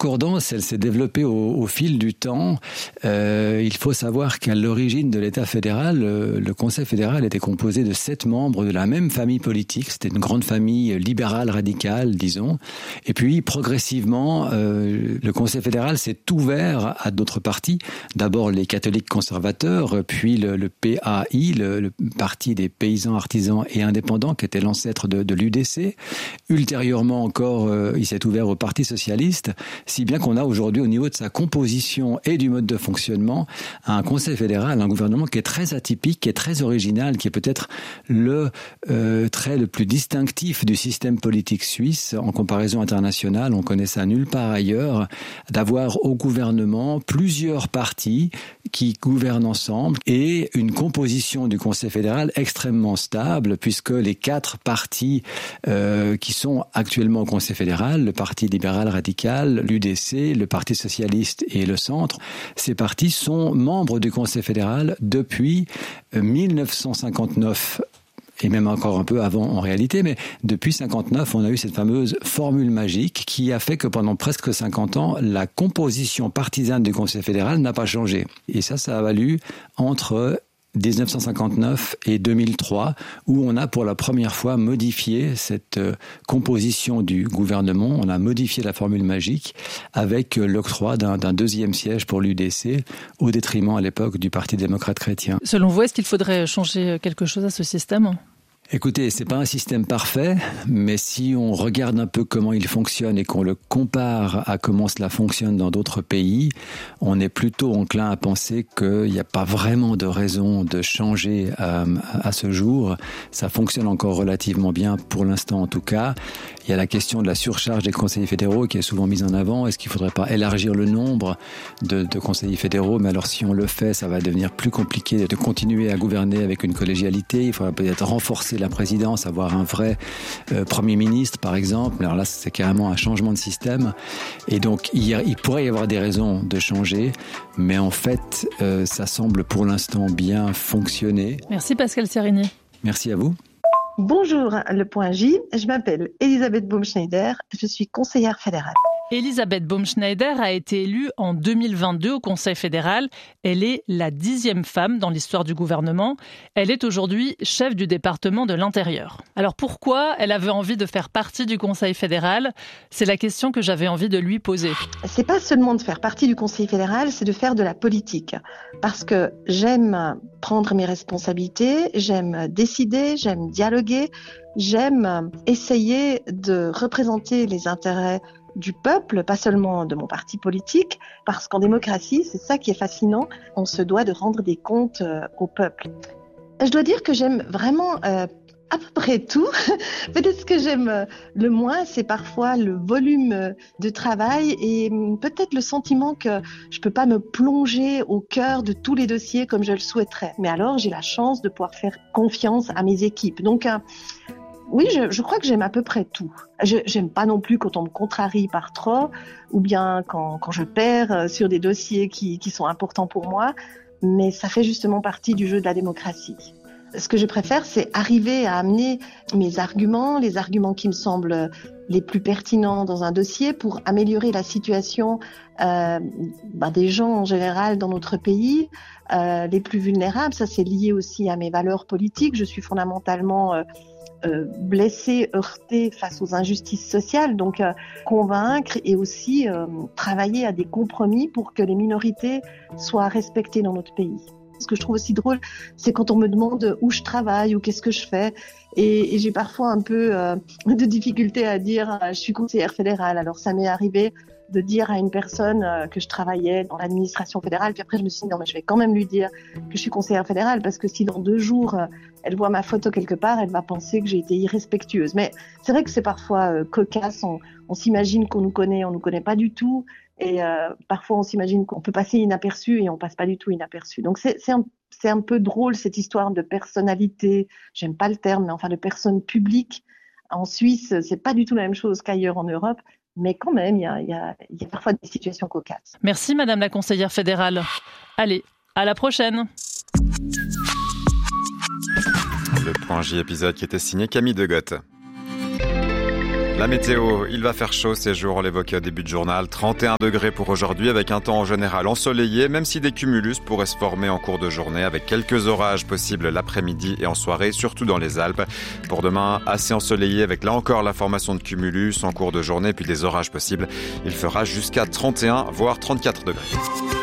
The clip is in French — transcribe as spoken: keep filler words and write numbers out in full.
concordance, elle s'est développée au, au fil du temps. Euh, il faut savoir qu'à l'origine de l'État fédéral, le, le Conseil fédéral était composé de sept membres de la même famille politique. C'était une grande famille libérale radicale, disons. Et puis, progressivement, euh, le Conseil fédéral s'est ouvert à d'autres partis. D'abord les catholiques conservateurs, puis le, le P A I, le, le Parti des paysans, artisans et indépendants, qui était l'ancêtre de, de l'U D C. Ultérieurement encore, euh, il s'est ouvert au Parti socialiste, si bien qu'on a aujourd'hui, au niveau de sa composition et du mode de fonctionnement, un Conseil fédéral, un gouvernement qui est très atypique, qui est très original, qui est peut-être le euh, trait le plus distinctif du système politique suisse en comparaison internationale. On connaît ça nulle part ailleurs, d'avoir au gouvernement plusieurs partis qui gouvernent ensemble et une composition du Conseil fédéral extrêmement stable, puisque les quatre partis euh, qui sont actuellement au Conseil fédéral, le Parti libéral radical, l'U D C, le Parti socialiste et le Centre, ces partis sont membres du Conseil fédéral depuis mille neuf cent cinquante-neuf. Et même encore un peu avant en réalité, mais depuis cinquante-neuf, on a eu cette fameuse formule magique qui a fait que pendant presque cinquante ans, la composition partisane du Conseil fédéral n'a pas changé. Et ça, ça a valu entre dix-neuf cent cinquante-neuf et deux mille trois, où on a pour la première fois modifié cette composition du gouvernement. On a modifié la formule magique avec l'octroi d'un, d'un deuxième siège pour l'U D C, au détriment à l'époque du Parti démocrate chrétien. Selon vous, est-ce qu'il faudrait changer quelque chose à ce système ? Écoutez, c'est pas un système parfait, mais si on regarde un peu comment il fonctionne et qu'on le compare à comment cela fonctionne dans d'autres pays, on est plutôt enclin à penser qu'il n'y a pas vraiment de raison de changer à, à ce jour. Ça fonctionne encore relativement bien, pour l'instant en tout cas. Il y a la question de la surcharge des conseillers fédéraux qui est souvent mise en avant. Est-ce qu'il ne faudrait pas élargir le nombre de, de conseillers fédéraux ? Mais alors si on le fait, ça va devenir plus compliqué de continuer à gouverner avec une collégialité. Il faudra peut-être renforcer la présidence, avoir un vrai euh, Premier ministre, par exemple. Alors là, c'est carrément un changement de système. Et donc, il, y a, il pourrait y avoir des raisons de changer, mais en fait, euh, ça semble pour l'instant bien fonctionner. Merci Pascal Sérigny. Merci à vous. Bonjour, le point J. Je m'appelle Elisabeth Baumschneider. Je suis conseillère fédérale. Elisabeth Baumschneider a été élue en deux mille vingt-deux au Conseil fédéral. Elle est la dixième femme dans l'histoire du gouvernement. Elle est aujourd'hui chef du département de l'Intérieur. Alors pourquoi elle avait envie de faire partie du Conseil fédéral ? C'est la question que j'avais envie de lui poser. C'est pas seulement de faire partie du Conseil fédéral, c'est de faire de la politique. Parce que j'aime prendre mes responsabilités, j'aime décider, j'aime dialoguer, j'aime essayer de représenter les intérêts du peuple, pas seulement de mon parti politique, parce qu'en démocratie, c'est ça qui est fascinant, on se doit de rendre des comptes euh, au peuple. Je dois dire que j'aime vraiment euh, à peu près tout. Peut-être ce que j'aime le moins, c'est parfois le volume de travail et peut-être le sentiment que je peux pas me plonger au cœur de tous les dossiers comme je le souhaiterais. Mais alors, j'ai la chance de pouvoir faire confiance à mes équipes. Donc, euh, oui, je, je crois que j'aime à peu près tout. Je, j'aime pas non plus quand on me contrarie par trop, ou bien quand, quand je perds sur des dossiers qui, qui sont importants pour moi, mais ça fait justement partie du jeu de la démocratie. Ce que je préfère, c'est arriver à amener mes arguments, les arguments qui me semblent les plus pertinents dans un dossier pour améliorer la situation euh, bah, des gens en général dans notre pays, euh, les plus vulnérables. Ça, c'est lié aussi à mes valeurs politiques. Je suis fondamentalement euh, euh, blessée, heurtée face aux injustices sociales. Donc, euh, convaincre et aussi euh, travailler à des compromis pour que les minorités soient respectées dans notre pays. Ce que je trouve aussi drôle, c'est quand on me demande où je travaille ou qu'est-ce que je fais. Et, et j'ai parfois un peu euh, de difficulté à dire euh, je suis conseillère fédérale. Alors ça m'est arrivé de dire à une personne euh, que je travaillais dans l'administration fédérale. Puis après je me suis dit non mais je vais quand même lui dire que je suis conseillère fédérale parce que si dans deux jours euh, elle voit ma photo quelque part, elle va penser que j'ai été irrespectueuse. Mais c'est vrai que c'est parfois euh, cocasse. On, on s'imagine qu'on nous connaît, on nous connaît pas du tout. Et euh, parfois, on s'imagine qu'on peut passer inaperçu et on passe pas du tout inaperçu. Donc, c'est, c'est, un, c'est un peu drôle, cette histoire de personnalité. J'aime pas le terme, mais enfin de personne publique. En Suisse, c'est pas du tout la même chose qu'ailleurs en Europe. Mais quand même, il y a, y a, y a parfois des situations cocasses. Merci, Madame la conseillère fédérale. Allez, à la prochaine. Le Point J épisode qui était signé Camille Degotte. La météo, il va faire chaud ces jours, on l'évoquait au début de journal. trente et un degrés pour aujourd'hui avec un temps en général ensoleillé, même si des cumulus pourraient se former en cours de journée avec quelques orages possibles l'après-midi et en soirée, surtout dans les Alpes. Pour demain, assez ensoleillé avec là encore la formation de cumulus en cours de journée puis des orages possibles. Il fera jusqu'à trente et un voire trente-quatre degrés.